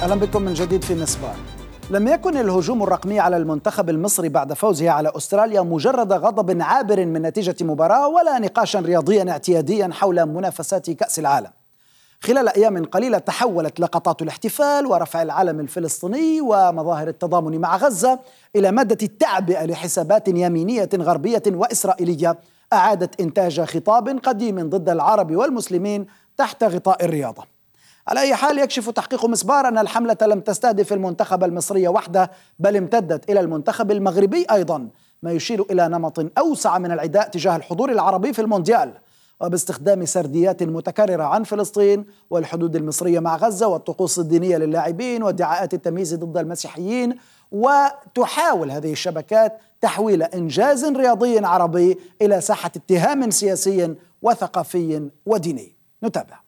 أهلا بكم من جديد في مسبار. لم يكن الهجوم الرقمي على المنتخب المصري بعد فوزه على أستراليا مجرد غضب عابر من نتيجة مباراة ولا نقاشا رياضيا اعتياديا حول منافسات كأس العالم. خلال أيام قليلة تحولت لقطات الاحتفال ورفع العلم الفلسطيني ومظاهر التضامن مع غزة إلى مادة التعبئة لحسابات يمينية غربية وإسرائيلية أعادت إنتاج خطاب قديم ضد العرب والمسلمين تحت غطاء الرياضة. على أي حال، يكشف تحقيق مسبار أن الحملة لم تستهدف المنتخب المصري وحده، بل امتدت إلى المنتخب المغربي أيضا، ما يشير إلى نمط أوسع من العداء تجاه الحضور العربي في المونديال، وباستخدام سرديات متكررة عن فلسطين والحدود المصرية مع غزة والطقوس الدينية للاعبين وادعاءات التمييز ضد المسيحيين. وتحاول هذه الشبكات تحويل إنجاز رياضي عربي إلى ساحة اتهام سياسي وثقافي وديني. نتابع.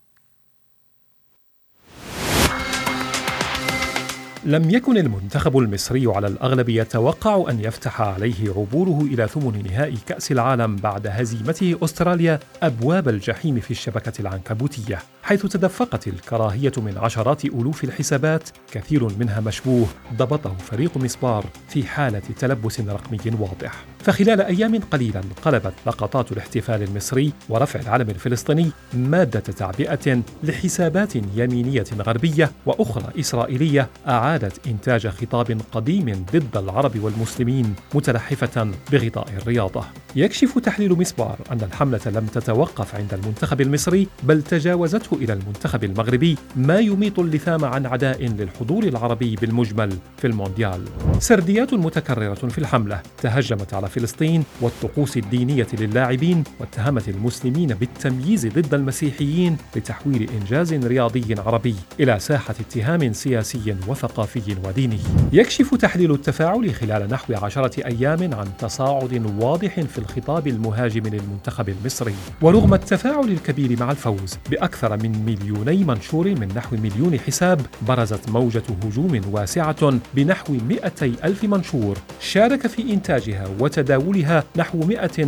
لم يكن المنتخب المصري على الأغلب يتوقع أن يفتح عليه عبوره إلى ثمن نهائي كأس العالم بعد هزيمته أستراليا أبواب الجحيم في الشبكة العنكبوتية، حيث تدفقت الكراهية من عشرات ألوف الحسابات، كثير منها مشبوه ضبطه فريق مسبار في حالة تلبس رقمي واضح. فخلال أيام قليلة قلبت لقطات الاحتفال المصري ورفع العلم الفلسطيني مادة تعبئة لحسابات يمينية غربية وأخرى إسرائيلية أعادت إنتاج خطاب قديم ضد العرب والمسلمين متلحفة بغطاء الرياضة. يكشف تحليل مسبار أن الحملة لم تتوقف عند المنتخب المصري، بل تجاوزته إلى المنتخب المغربي، ما يميط اللثام عن عداء للحضور العربي بالمجمل في المونديال. سرديات متكررة في الحملة تهجمت على فلسطين والطقوس الدينية للاعبين، واتهمت المسلمين بالتمييز ضد المسيحيين لتحويل إنجاز رياضي عربي إلى ساحة اتهام سياسي وثقافي وديني. يكشف تحليل التفاعل خلال نحو 10 أيام عن تصاعد واضح في الخطاب المهاجم للمنتخب المصري. ورغم التفاعل الكبير مع الفوز بأكثر من 2,000,000 منشور من نحو 1,000,000 حساب، برزت موجة هجوم واسعة بنحو 200,000 منشور شارك في إنتاجها وتداولها نحو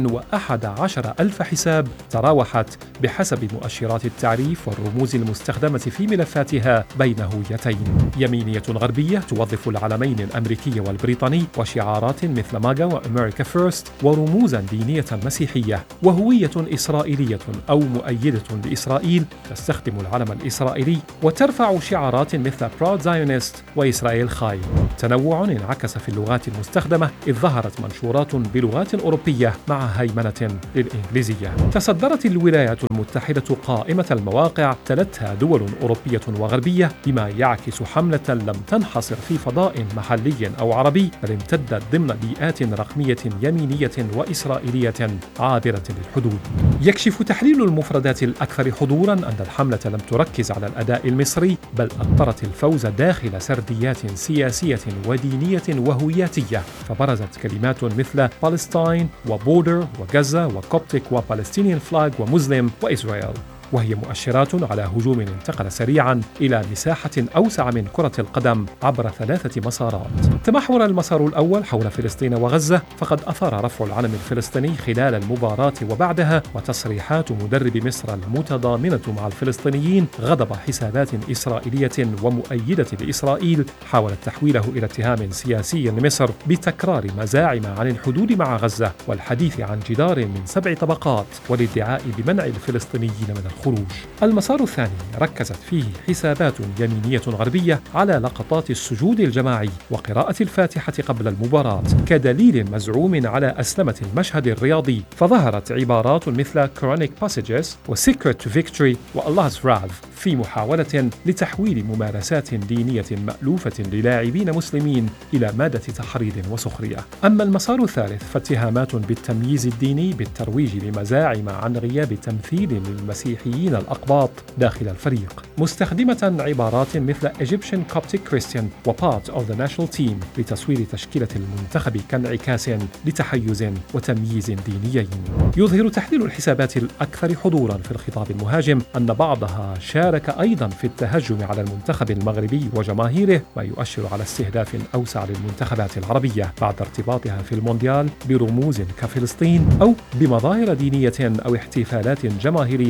111,000 حساب، تراوحت بحسب مؤشرات التعريف والرموز المستخدمة في ملفاتها بين هويتين: يمينية غربية توظف العلمين الأمريكي والبريطاني وشعارات مثل ماجا وأمريكا فيرست ورموزا دينية مسيحية، وهوية إسرائيلية أو مؤيدة لإسرائيل تستخدم العلم الإسرائيلي وترفع شعارات مثل براود زايونست وإسرائيل خاي. تنوع انعكس في اللغات المستخدمة، إذ ظهرت منشورات بلغات أوروبية مع هيمنة للإنجليزية. تصدرت الولايات المتحدة قائمة المواقع، تلتها دول أوروبية وغربية، بما يعكس حملة لم تنحصر في فضاء محلي أو عربي، بل امتدت ضمن بيئات رقمية يمينية وإسرائيلية عابرة للحدود. يكشف تحليل المفردات الأكثر حضوراً أن الحملة لم تركز على الأداء المصري، بل أطرت الفوز داخل سرديات سياسية ودينية وهوياتية، فبرزت كلمات مثل بالستاين وبودر وغزة وكوبتيك وبالستينيان فلاج ومسلم وإسرائيل، وهي مؤشرات على هجوم انتقل سريعا إلى مساحة أوسع من كرة القدم عبر 3 مسارات. تمحور المسار الأول حول فلسطين وغزة، فقد أثار رفع العلم الفلسطيني خلال المباراة وبعدها، وتصريحات مدرب مصر المتضامنة مع الفلسطينيين غضب حسابات إسرائيلية ومؤيدة لإسرائيل حاولت تحويله إلى اتهام سياسي لمصر بتكرار مزاعم عن الحدود مع غزة والحديث عن جدار من 7 طبقات والادعاء بمنع الفلسطينيين من الخروج. المسار الثاني ركزت فيه حسابات يمينية غربية على لقطات السجود الجماعي وقراءة الفاتحة قبل المباراة كدليل مزعوم على أسلمة المشهد الرياضي، فظهرت عبارات مثل Quranic passages و Secret to Victory و Allah's Wrath في محاولة لتحويل ممارسات دينية مألوفة للاعبين مسلمين إلى مادة تحريض وسخرية. أما المسار الثالث فاتهامات بالتمييز الديني بالترويج لمزاعم عن غياب تمثيل للمسيحيين الأقباط داخل الفريق، مستخدمة عبارات مثل Egyptian Coptic Christian و Part of the National Team لتصوير تشكيلة المنتخب كانعكاس لتحيز وتمييز دينيين. يظهر تحليل الحسابات الأكثر حضورا في الخطاب المهاجم أن بعضها شارك أيضا في التهجم على المنتخب المغربي وجماهيره، ما يؤشر على استهداف أوسع للمنتخبات العربية بعد ارتباطها في المونديال برموز كفلسطين أو بمظاهر دينية أو احتفالات جماهيرية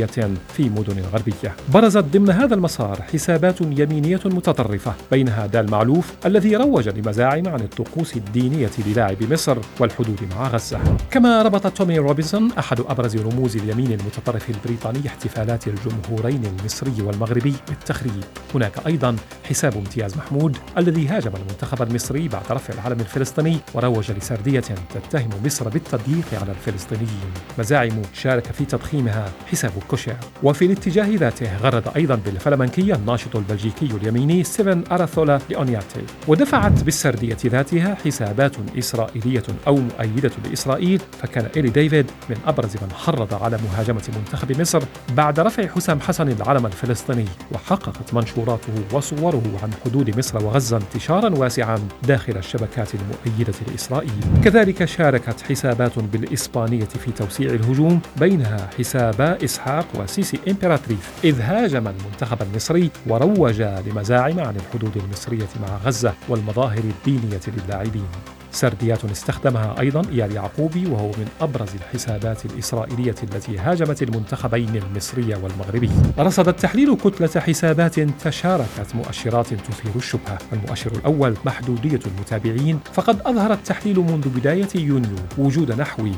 في مدن غربية. برزت ضمن هذا المسار حسابات يمينية متطرفة، بينها دال معلوف الذي روج لمزاعم عن الطقوس الدينية للاعب مصر والحدود مع غزة. كما ربط تومي روبنسون أحد أبرز رموز اليمين المتطرف البريطاني احتفالات الجمهورين المصري والمغربي بالتخريب. هناك أيضا حساب امتياز محمود الذي هاجم المنتخب المصري بعد رفع العلم الفلسطيني وروج لسردية تتهم مصر بالتضييق على الفلسطينيين، مزاعم شارك في تضخيمها حساب كوشير. وفي الاتجاه ذاته غرد أيضا بالفلمنكية الناشط البلجيكي اليميني ستيفن أراثولا ليونياتي. ودفعت بالسردية ذاتها حسابات إسرائيلية أو مؤيدة لإسرائيل، فكان إيلي ديفيد من أبرز من حرض على مهاجمة منتخب مصر بعد رفع حسام حسن العلم الفلسطيني. وحققت منشوراته وصوره عن حدود مصر وغزة انتشارا واسعا داخل الشبكات المؤيدة لإسرائيل. كذلك شاركت حسابات بالإسبانية في توسيع الهجوم، بينها حسابا إسحاق وسيسي إمبراطريف، إذ هاجم المنتخب المصري وروج لمزاعم عن الحدود المصرية مع غزة والمظاهر الدينية للاعبين. سرديات استخدمها أيضا إيال يعقوبي، وهو من أبرز الحسابات الإسرائيلية التي هاجمت المنتخبين المصري والمغربي. رصد التحليل كتلة حسابات تشاركت مؤشرات تثير الشبهة. المؤشر الأول محدودية المتابعين، فقد أظهر التحليل منذ بداية يونيو وجود نحو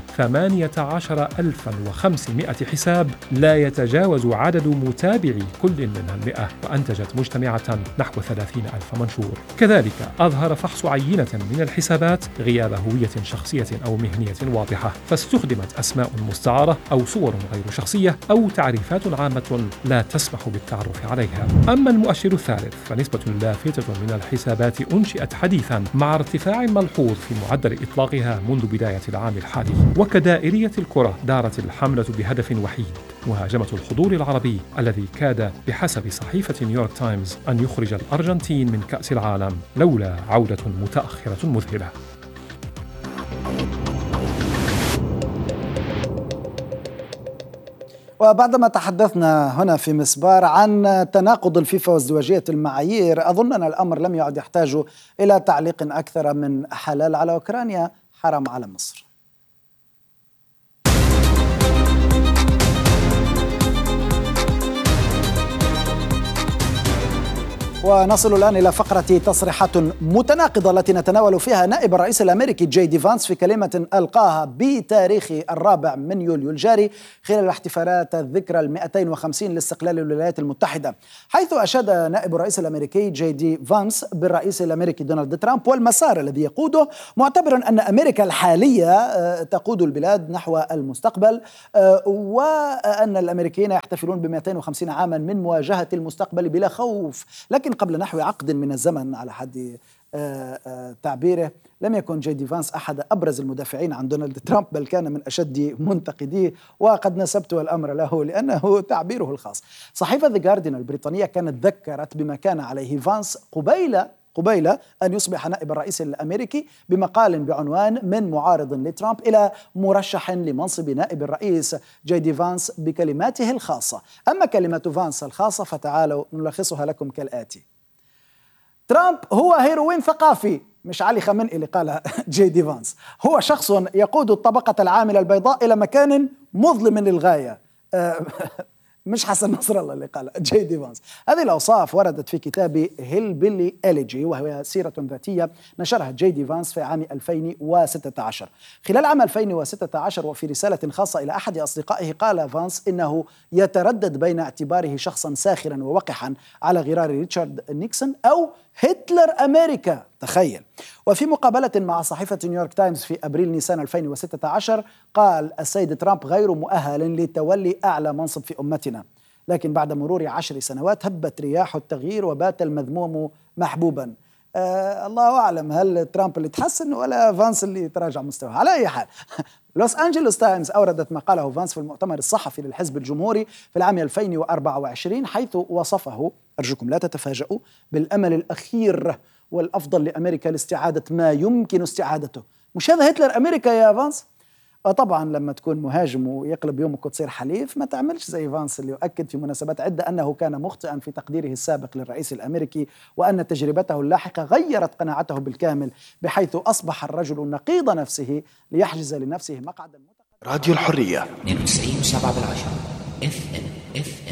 18,500 حساب لا يتجاوز عدد متابعي كل منها 100، وأنتجت مجتمعة نحو 30,000 منشور. كذلك أظهر فحص عينة من الحسابات غياب هوية شخصية أو مهنية واضحة، فاستخدمت أسماء مستعارة أو صور غير شخصية أو تعريفات عامة لا تسمح بالتعرف عليها. أما المؤشر الثالث فنسبة لافتة من الحسابات أنشئت حديثا مع ارتفاع ملحوظ في معدل إطلاقها منذ بداية العام الحالي. وكدائرية الكرة دارت الحملة بهدف وحيد: مهاجمة الحضور العربي الذي كاد بحسب صحيفة نيويورك تايمز أن يخرج الأرجنتين من كأس العالم لولا عودة متأخرة مذهلة. وبعدما تحدثنا هنا في مسبار عن تناقض الفيفا وازدواجية المعايير، أظن أن الأمر لم يعد يحتاج إلى تعليق أكثر من حلال على أوكرانيا حرام على مصر. ونصل الآن إلى فقرة تصريحات متناقضة التي نتناول فيها نائب الرئيس الأمريكي جي دي فانس في كلمة ألقاها بتاريخ 4 يوليو الجاري خلال احتفالات الذكرى 250 لاستقلال الولايات المتحدة، حيث أشاد نائب الرئيس الأمريكي جي دي فانس بالرئيس الأمريكي دونالد ترامب والمسار الذي يقوده، معتبرا أن أمريكا الحالية تقود البلاد نحو المستقبل، وأن الأمريكيين يحتفلون ب250 عاما من مواجهة المستقبل بلا خوف. لكن قبل نحو عقد من الزمن على حد تعبيره لم يكن جي دي فانس أحد أبرز المدافعين عن دونالد ترامب، بل كان من أشد منتقديه، وقد نسبت الأمر له لأنه تعبيره الخاص. صحيفة The Guardian البريطانية كانت ذكرت بما كان عليه فانس قبيل أن يصبح نائب الرئيس الأمريكي بمقال بعنوان من معارض لترامب إلى مرشح لمنصب نائب الرئيس جي دي فانس بكلماته الخاصة. أما كلمة فانس الخاصة فتعالوا نلخصها لكم كالآتي: ترامب هو هيروين ثقافي، مش علي خامنئي اللي قالها جي دي فانس، هو شخص يقود الطبقة العاملة البيضاء إلى مكان مظلم للغاية. مش حسن نصر الله اللي قال جي دي فانس. هذه الأوصاف وردت في كتاب هيل بيلي إليجي، وهي سيرة ذاتية نشرها جي دي فانس في عام 2016. خلال عام 2016 وفي رسالة خاصة إلى أحد أصدقائه قال فانس إنه يتردد بين اعتباره شخصا ساخرا ووقحا على غرار ريتشارد نيكسون أو هتلر أمريكا، تخيل. وفي مقابلة مع صحيفة نيويورك تايمز في أبريل نيسان 2016 قال السيد ترامب غير مؤهل لتولي أعلى منصب في أمتنا، لكن بعد مرور 10 سنوات هبت رياح التغيير وبات المذموم محبوبا. الله أعلم هل ترامب اللي تحسن ولا فانس اللي تراجع مستواه. على أي حال لوس أنجلوس تايمز أوردت ما قاله فانس في المؤتمر الصحفي للحزب الجمهوري في العام 2024، حيث وصفه، أرجوكم لا تتفاجؤوا، بالأمل الأخير والأفضل لأمريكا لاستعادة ما يمكن استعادته. مش هذا هتلر أمريكا يا فانس؟ وطبعا لما تكون مهاجم ويقلب يومك وتصير حليف ما تعملش زي فانس اللي يؤكد في مناسبات عدة أنه كان مخطئا في تقديره السابق للرئيس الأمريكي، وأن تجربته اللاحقة غيرت قناعته بالكامل، بحيث أصبح الرجل نقيض نفسه ليحجز لنفسه مقعدا. راديو الحرية 92.7 FM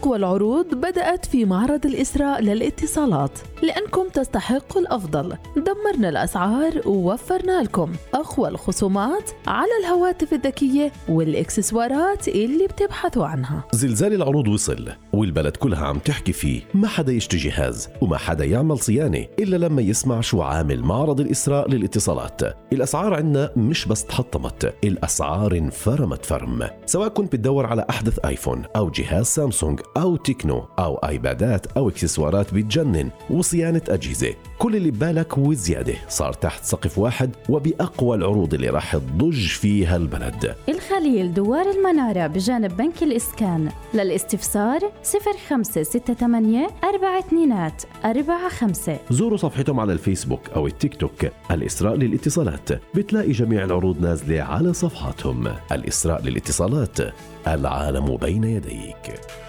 أقوى العروض بدأت في معرض الإسراء للاتصالات، لأنكم تستحقوا الأفضل. دمرنا الأسعار ووفرنا لكم أقوى الخصومات على الهواتف الذكية والإكسسوارات اللي بتبحثوا عنها. زلزال العروض وصل والبلد كلها عم تحكي فيه، ما حدا يشتري جهاز وما حدا يعمل صيانة إلا لما يسمع شو عامل معرض الإسراء للاتصالات. الأسعار عنا مش بس تحطمت، الأسعار انفرمت فرم. سواء كنت بتدور على أحدث آيفون أو جهاز سامسونج أو تكنو أو آيبادات أو إكسسوارات بتجنن وصيانة أجهزة، كل اللي ببالك وزيادة صار تحت سقف واحد وبأقوى العروض اللي راح تضج فيها البلد. الخليل دوار المنارة بجانب بنك الإسكان. للاستفسار 0568 4245. زوروا صفحتهم على الفيسبوك أو التيك توك الإسراء للاتصالات، بتلاقي جميع العروض نازلة على صفحاتهم. الإسراء للاتصالات، العالم بين يديك.